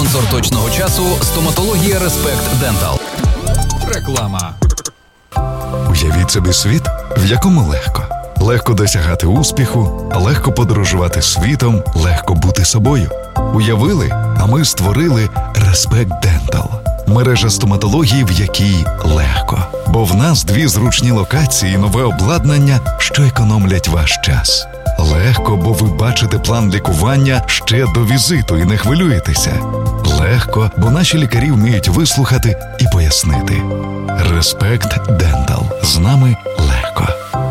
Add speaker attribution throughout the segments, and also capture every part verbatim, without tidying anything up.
Speaker 1: Спонсор точного часу – стоматологія Респект Дентал.
Speaker 2: Реклама.
Speaker 3: Уявіть собі світ, в якому легко. Легко досягати успіху, легко подорожувати світом, легко бути собою. Уявили, а ми створили Респект Дентал. Мережа стоматології, в якій легко. Бо в нас дві зручні локації і нове обладнання, що економлять ваш час. Легко, бо ви бачите план лікування ще до візиту і не хвилюєтеся. Легко, бо наші лікарі вміють вислухати і пояснити. Респект Дентал. З нами легко.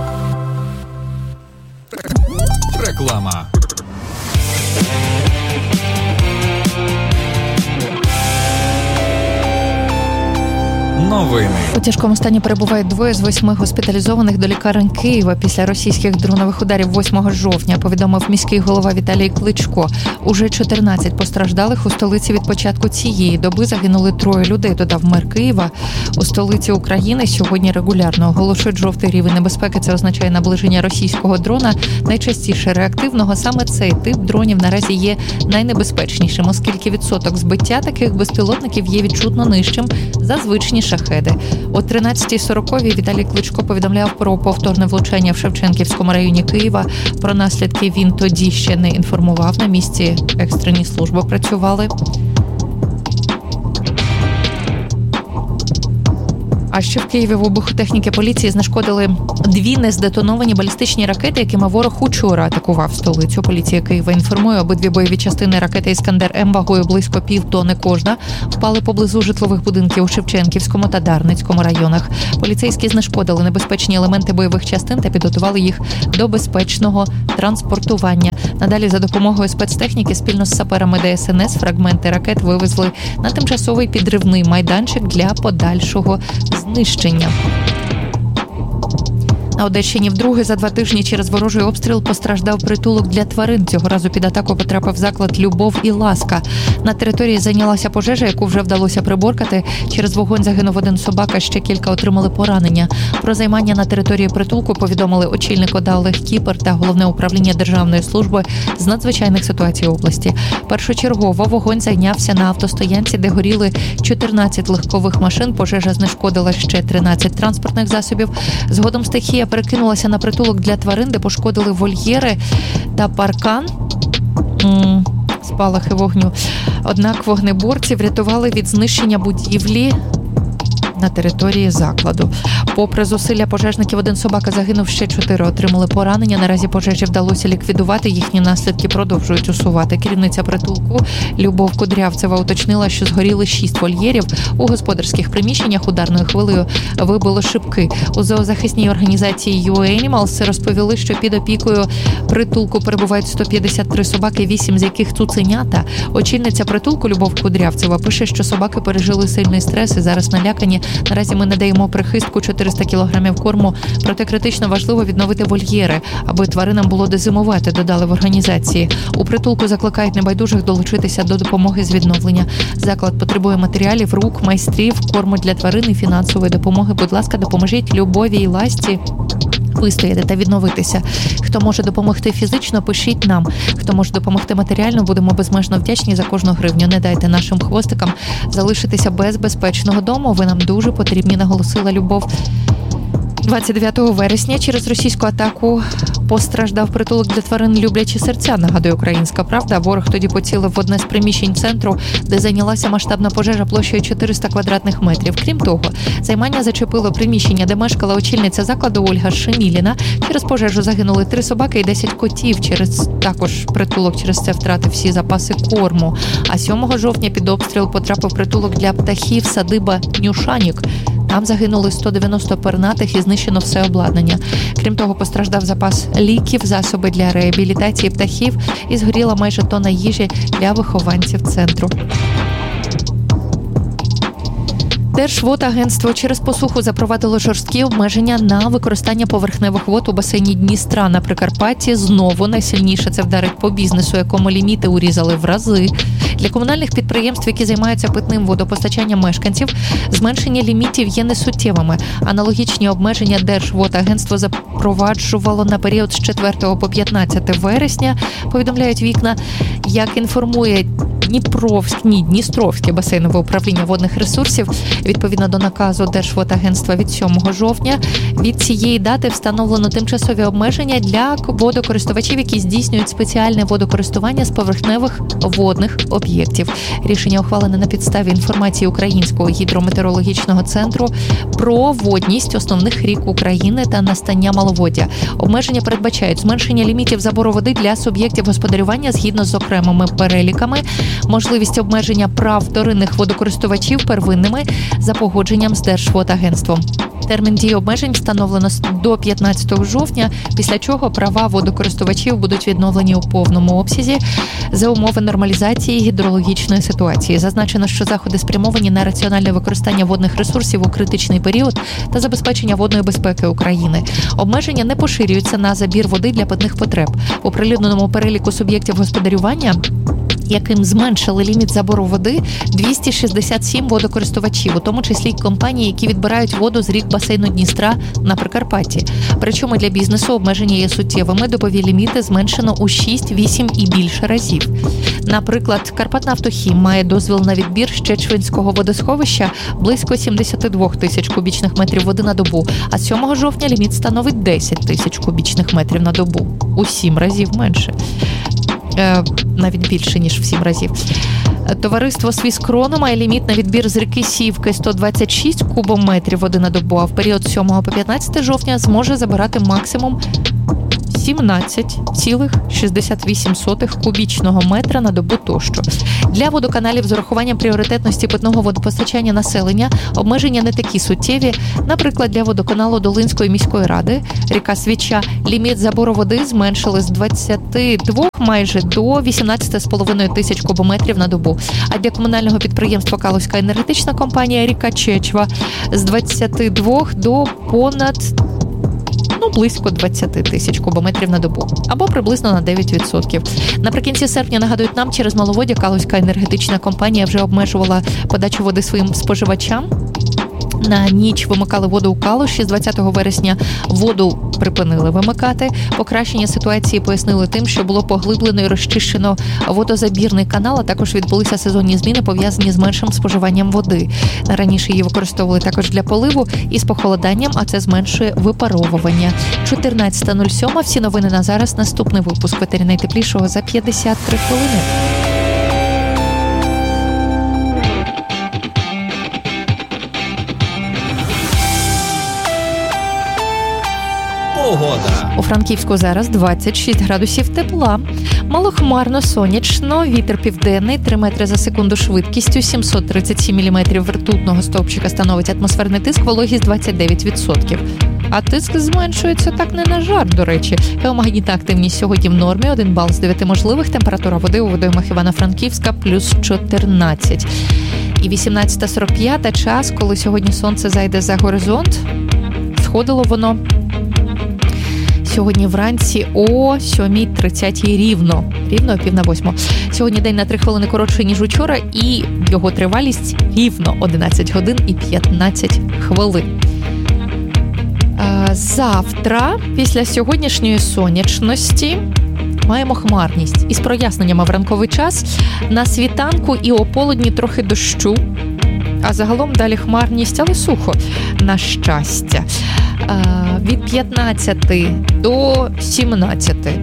Speaker 2: Реклама. Новини.
Speaker 4: У тяжкому стані перебувають двоє з восьми госпіталізованих до лікарень Києва після російських дронових ударів восьмого жовтня, повідомив міський голова Віталій Кличко. Уже чотирнадцять постраждалих у столиці від початку цієї доби загинули троє людей, додав мер Києва. У столиці України сьогодні регулярно оголошують жовтий рівень небезпеки. Це означає наближення російського дрона, найчастіше реактивного. Саме цей тип дронів наразі є найнебезпечнішим, оскільки відсоток збиття таких безпілотників є відчутно нижчим за звичні шахеди. О тринадцятій сорок Віталій Кличко повідомляв про повторне влучання в Шевченківському районі Києва. Про наслідки він тоді ще не інформував. На місці екстрені служби працювали. А ще в Києві вибухотехніки поліції знешкодили дві нездетоновані балістичні ракети, якими ворог учора атакував столицю. Поліція Києва інформує, обидві бойові частини ракети «Іскандер-М» вагою близько півтони кожна впали поблизу житлових будинків у Шевченківському та Дарницькому районах. Поліцейські знешкодили небезпечні елементи бойових частин та підготували їх до безпечного транспортування. Надалі за допомогою спецтехніки спільно з саперами Де Ес Ен Ес фрагменти ракет вивезли на тимчасовий підривний майданчик для подальшого знищення. На Одещині вдруге за два тижні через ворожий обстріл постраждав притулок для тварин. Цього разу під атаку потрапив заклад «Любов і ласка». На території зайнялася пожежа, яку вже вдалося приборкати. Через вогонь загинув один собака, ще кілька отримали поранення. Про займання на території притулку повідомили очільник ОДА Олег Кіпер та Головне управління Державної служби з надзвичайних ситуацій області. Першочергово вогонь зайнявся на автостоянці, де горіли чотирнадцять легкових машин. Пожежа знешкодила ще тринадцять транспортних засобів. Згодом стихія перекинулася на притулок для тварин, де пошкодили вольєри та паркан. М-м, спалахи вогню. Однак вогнеборці врятували від знищення будівлі на території закладу. Попри зусилля пожежників, один собака загинув, ще чотири отримали поранення. Наразі пожежі вдалося ліквідувати, їхні наслідки продовжують усувати. Керівниця притулку Любов Кудрявцева уточнила, що згоріли шість вольєрів. У господарських приміщеннях ударною хвилею вибило шибки. У зоозахисній організації ю ей Animals розповіли, що під опікою притулку перебувають сто п'ятдесят три собаки, вісім з яких цуценята. Очільниця притулку Любов Кудрявцева пише, що собаки пережили сильний стрес і зараз налякані. Наразі ми надаємо прихистку чотириста кілограмів корму, проте критично важливо відновити вольєри, аби тваринам було де зимувати, додали в організації. У притулку закликають небайдужих долучитися до допомоги з відновлення. Заклад потребує матеріалів, рук, майстрів, корму для тварин і фінансової допомоги. Будь ласка, допоможіть Любові і Ласті вистояти та відновитися. Хто може допомогти фізично, пишіть нам. Хто може допомогти матеріально, будемо безмежно вдячні за кожну гривню. Не дайте нашим хвостикам залишитися без безпечного дому. Ви нам дуже потрібні, наголосила Любов. двадцять дев'ятого вересня через російську атаку постраждав притулок для тварин «Люблячі серця», нагадує «Українська правда». Ворог тоді поцілив в одне з приміщень центру, де зайнялася масштабна пожежа площею чотириста квадратних метрів. Крім того, займання зачепило приміщення, де мешкала очільниця закладу Ольга Шеміліна. Через пожежу загинули три собаки і десять котів. Через також притулок через це втратив всі запаси корму. А сьомого жовтня під обстріл потрапив притулок для птахів садиба Нюшанік. Там загинули сто дев'яносто пернатих і знищено все обладнання. Крім того, постраждав запас ліків, засоби для реабілітації птахів і згоріла майже тонна їжі для вихованців центру. Держводагентство через посуху запровадило жорсткі обмеження на використання поверхневих вод у басейні Дністра. На Прикарпатті знову найсильніше це вдарить по бізнесу, якому ліміти урізали в рази. Для комунальних підприємств, які займаються питним водопостачанням мешканців, зменшення лімітів є несуттєвими. Аналогічні обмеження Держводагентство запроваджувало на період з четвертого по п'ятнадцяте вересня, повідомляють «Вікна». Як інформує Дніпровське, ні, Дністровське басейнове управління водних ресурсів, відповідно до наказу Держводагентства від сьомого жовтня, від цієї дати встановлено тимчасові обмеження для водокористувачів, які здійснюють спеціальне водокористування з поверхневих водних об'єктів. Рішення ухвалене на підставі інформації Українського гідрометеорологічного центру про водність основних рік України та настання маловоддя. Обмеження передбачають зменшення лімітів забору води для суб'єктів господарювання згідно з окремими переліками, можливість обмеження прав вторинних водокористувачів первинними за погодженням з Держводагентством. Термін дії обмежень встановлено до п'ятнадцятого жовтня, після чого права водокористувачів будуть відновлені у повному обсязі за умови нормалізації гідрологічної ситуації. Зазначено, що заходи спрямовані на раціональне використання водних ресурсів у критичний період та забезпечення водної безпеки України. Обмеження не поширюються на забір води для питних потреб. У оприлюдненому переліку суб'єктів господарювання, яким зменшили ліміт забору води, двісті шістдесят сім водокористувачів, у тому числі й компанії, які відбирають воду з рік басейну Дністра на Прикарпатті. Причому для бізнесу обмеження є суттєвими, добові ліміти зменшено у шість, вісім і більше разів. Наприклад, Карпатнафтохім має дозвіл на відбір Щечвинського водосховища близько сімдесят два тисяч кубічних метрів води на добу, а з сьомого жовтня ліміт становить десять тисяч кубічних метрів на добу. У сім разів менше. Е, навіть більше, ніж в сім разів. Товариство «Свіскроно» має ліміт на відбір з ріки Сівки сто двадцять шість кубометрів води на добу, а в період з сьомого по п'ятнадцяте жовтня зможе забирати максимум сімнадцять цілих шістдесят вісім сотих кубічного метра на добу тощо. Для водоканалів з урахуванням пріоритетності питного водопостачання населення обмеження не такі суттєві. Наприклад, для водоканалу Долинської міської ради ріка Свіча ліміт забору води зменшили з двадцяти двох майже до вісімнадцяти з половиною тисяч кубометрів на добу. А для комунального підприємства Калузька енергетична компанія ріка Чечва з двадцяти двох до понад ну, близько двадцять тисяч кубометрів на добу, або приблизно на дев'ять відсотків. Наприкінці серпня, нагадують нам, через маловоддя Калузька енергетична компанія вже обмежувала подачу води своїм споживачам. На ніч вимикали воду у Калуші, з двадцятого вересня воду припинили вимикати. Покращення ситуації пояснили тим, що було поглиблено і розчищено водозабірний канал, а також відбулися сезонні зміни, пов'язані з меншим споживанням води. Раніше її використовували також для поливу і з похолоданням, а це зменшує випаровування. чотирнадцята нуль сім. Всі новини на зараз. Наступний випуск «Ветері найтеплішого» за п'ятдесят три хвилини.
Speaker 2: Погода.
Speaker 4: У Франківську зараз двадцять шість градусів тепла. Малохмарно, сонячно, вітер південний, три метри за секунду швидкістю, сімсот тридцять сім міліметрів ртутного стовпчика становить атмосферний тиск, вологість двадцять дев'ять відсотків. А тиск зменшується так не на жарт, до речі. Геомагнітна активність сьогодні в нормі, один бал з дев'яти можливих, температура води у водоймах Івано-Франківська плюс чотирнадцять. І вісімнадцята сорок п'ять, час, коли сьогодні сонце зайде за горизонт. Сходило воно сьогодні вранці о сьомій тридцять рівно. Рівно о пів на восьму. Сьогодні день на три хвилини коротший, ніж учора, і його тривалість рівно одинадцять годин і п'ятнадцять хвилин. Завтра, після сьогоднішньої сонячності, маємо хмарність. Із проясненнями в ранковий час, на світанку і ополудні трохи дощу, а загалом далі хмарність, але сухо, на щастя. Від п'ятнадцяти до сімнадцяти.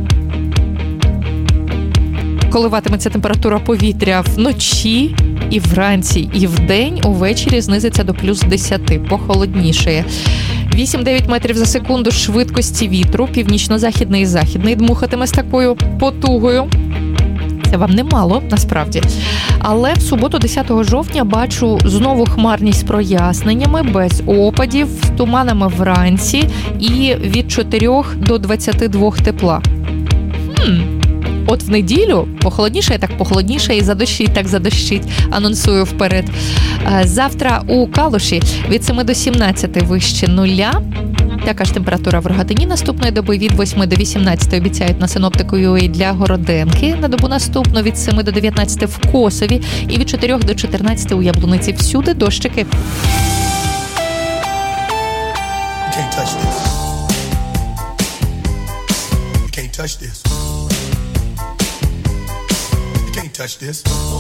Speaker 4: Коливатиметься температура повітря вночі і вранці, і вдень, увечері знизиться до плюс десяти, похолоднішає. вісім-дев'ять метрів за секунду швидкості вітру, північно-західний і західний дмухатиме з такою потугою. Це вам немало, насправді. Але в суботу, десятого жовтня, бачу знову хмарність з проясненнями, без опадів, з туманами вранці і від чотирьох до двадцяти двох тепла. Хм. От в неділю похолодніше, так похолодніше, і задощить, так задощить, анонсую вперед. Завтра у Калуші від семи до сімнадцяти вище нуля. Така ж температура в Рогатині наступної доби від восьми до вісімнадцяти обіцяють на синоптику ю а для Городенки. На добу наступну від семи до дев'ятнадцяти в Косові і від чотирьох до чотирнадцяти у Яблуниці. Всюди дощики.
Speaker 5: Touch this. You can't touch this.